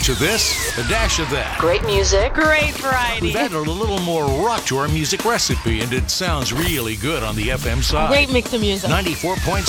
pinch of this, a dash of that. Great music. Great variety. We've added a little more rock to our music recipe, and it sounds really good on the FM side. Great mix of music. 94.7